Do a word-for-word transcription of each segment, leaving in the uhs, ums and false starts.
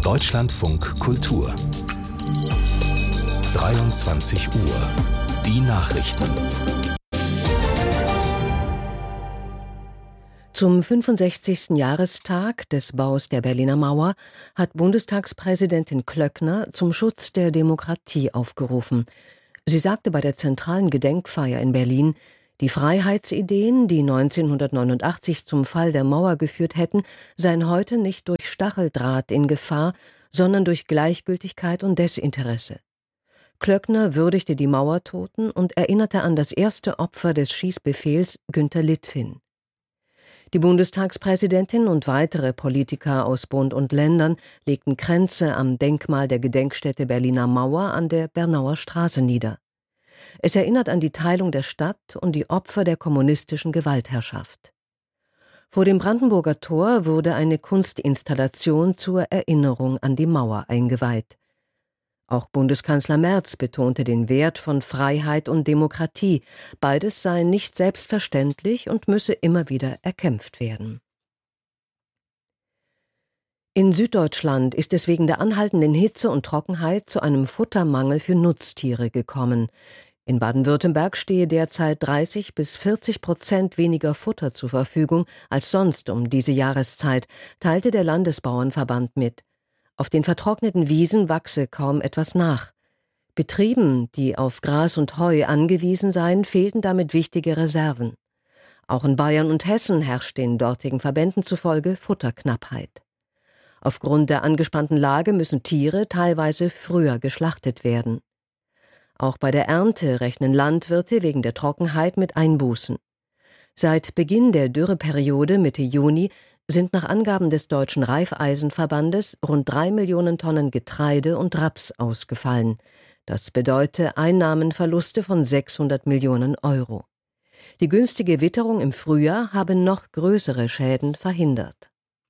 Deutschlandfunk Kultur. dreiundzwanzig Uhr. Die Nachrichten. Zum fünfundsechzigsten Jahrestag des Baus der Berliner Mauer hat Bundestagspräsidentin Klöckner zum Schutz der Demokratie aufgerufen. Sie sagte bei der zentralen Gedenkfeier in Berlin, die Freiheitsideen, die neunzehnhundertneunundachtzig zum Fall der Mauer geführt hätten, seien heute nicht durch Stacheldraht in Gefahr, sondern durch Gleichgültigkeit und Desinteresse. Klöckner würdigte die Mauertoten und erinnerte an das erste Opfer des Schießbefehls, Günter Litvin. Die Bundestagspräsidentin und weitere Politiker aus Bund und Ländern legten Kränze am Denkmal der Gedenkstätte Berliner Mauer an der Bernauer Straße nieder. Es erinnert an die Teilung der Stadt und die Opfer der kommunistischen Gewaltherrschaft. Vor dem Brandenburger Tor wurde eine Kunstinstallation zur Erinnerung an die Mauer eingeweiht. Auch Bundeskanzler Merz betonte den Wert von Freiheit und Demokratie. Beides sei nicht selbstverständlich und müsse immer wieder erkämpft werden. In Süddeutschland ist es wegen der anhaltenden Hitze und Trockenheit zu einem Futtermangel für Nutztiere gekommen. In Baden-Württemberg stehe derzeit dreißig bis vierzig Prozent weniger Futter zur Verfügung als sonst um diese Jahreszeit, teilte der Landesbauernverband mit. Auf den vertrockneten Wiesen wachse kaum etwas nach. Betrieben, die auf Gras und Heu angewiesen seien, fehlten damit wichtige Reserven. Auch in Bayern und Hessen herrscht den dortigen Verbänden zufolge Futterknappheit. Aufgrund der angespannten Lage müssen Tiere teilweise früher geschlachtet werden. Auch bei der Ernte rechnen Landwirte wegen der Trockenheit mit Einbußen. Seit Beginn der Dürreperiode Mitte Juni sind nach Angaben des Deutschen Reifeisenverbandes rund drei Millionen Tonnen Getreide und Raps ausgefallen. Das bedeute Einnahmenverluste von sechshundert Millionen Euro. Die günstige Witterung im Frühjahr habe noch größere Schäden verhindert.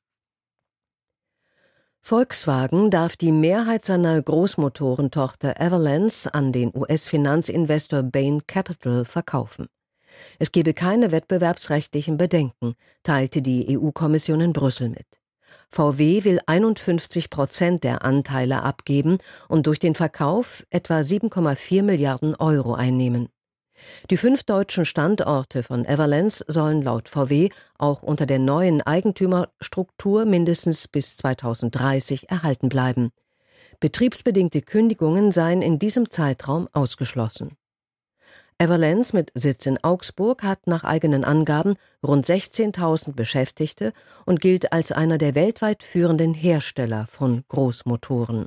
Volkswagen darf die Mehrheit seiner Großmotorentochter Everlance an den U S-Finanzinvestor Bain Capital verkaufen. Es gebe keine wettbewerbsrechtlichen Bedenken, teilte die E U-Kommission in Brüssel mit. V W will einundfünfzig Prozent der Anteile abgeben und durch den Verkauf etwa sieben Komma vier Milliarden Euro einnehmen. Die fünf deutschen Standorte von Everlance sollen laut V W auch unter der neuen Eigentümerstruktur mindestens bis zweitausenddreißig erhalten bleiben. Betriebsbedingte Kündigungen seien in diesem Zeitraum ausgeschlossen. Everlance mit Sitz in Augsburg hat nach eigenen Angaben rund sechzehntausend Beschäftigte und gilt als einer der weltweit führenden Hersteller von Großmotoren.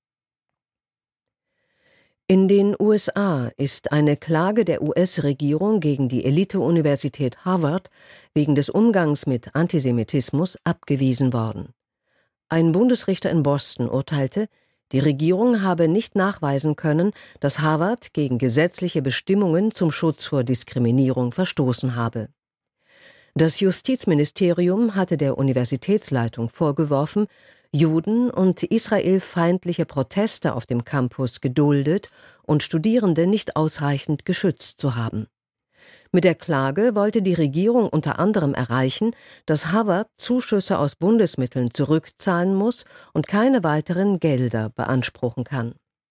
In den U S A ist eine Klage der U S-Regierung gegen die Elite-Universität Harvard wegen des Umgangs mit Antisemitismus abgewiesen worden. Ein Bundesrichter in Boston urteilte, die Regierung habe nicht nachweisen können, dass Harvard gegen gesetzliche Bestimmungen zum Schutz vor Diskriminierung verstoßen habe. Das Justizministerium hatte der Universitätsleitung vorgeworfen, Juden und israelfeindliche Proteste auf dem Campus geduldet und Studierende nicht ausreichend geschützt zu haben. Mit der Klage wollte die Regierung unter anderem erreichen, dass Harvard Zuschüsse aus Bundesmitteln zurückzahlen muss und keine weiteren Gelder beanspruchen kann.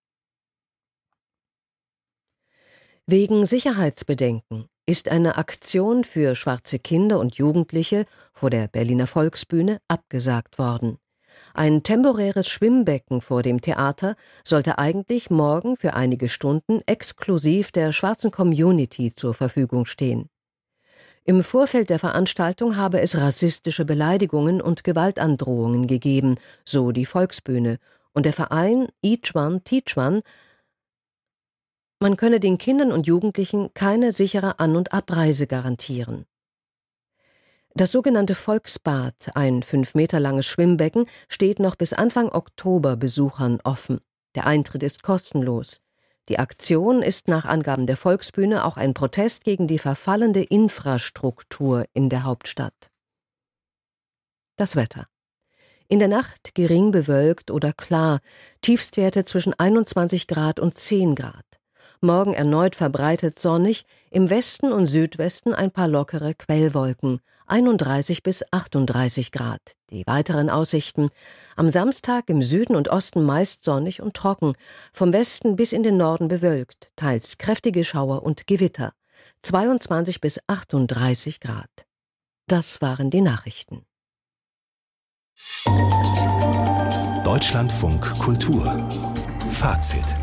Wegen Sicherheitsbedenken ist eine Aktion für schwarze Kinder und Jugendliche vor der Berliner Volksbühne abgesagt worden. Ein temporäres Schwimmbecken vor dem Theater sollte eigentlich morgen für einige Stunden exklusiv der schwarzen Community zur Verfügung stehen. Im Vorfeld der Veranstaltung habe es rassistische Beleidigungen und Gewaltandrohungen gegeben, so die Volksbühne, und der Verein Each One Teach One, man könne den Kindern und Jugendlichen keine sichere An- und Abreise garantieren. Das sogenannte Volksbad, ein fünf Meter langes Schwimmbecken, steht noch bis Anfang Oktober Besuchern offen. Der Eintritt ist kostenlos. Die Aktion ist nach Angaben der Volksbühne auch ein Protest gegen die verfallende Infrastruktur in der Hauptstadt. Das Wetter. In der Nacht gering bewölkt oder klar, Tiefstwerte zwischen einundzwanzig Grad und zehn Grad. Morgen erneut verbreitet sonnig, im Westen und Südwesten ein paar lockere Quellwolken. einunddreißig bis achtunddreißig Grad. Die weiteren Aussichten: am Samstag im Süden und Osten meist sonnig und trocken, vom Westen bis in den Norden bewölkt, teils kräftige Schauer und Gewitter. zweiundzwanzig bis achtunddreißig Grad. Das waren die Nachrichten. Deutschlandfunk Kultur. Fazit.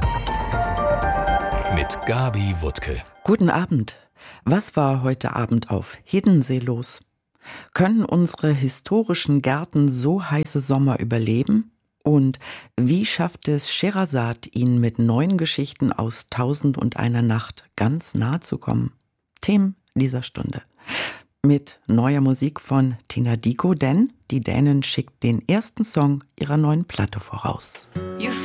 Mit Gabi Wuttke. Guten Abend. Was war heute Abend auf Hiddensee los? Können unsere historischen Gärten so heiße Sommer überleben? Und wie schafft es Scheherazad, ihnen mit neuen Geschichten aus Tausend und einer Nacht ganz nahe zu kommen? Themen dieser Stunde. Mit neuer Musik von Tina Dicko, denn die Dänin schickt den ersten Song ihrer neuen Platte voraus.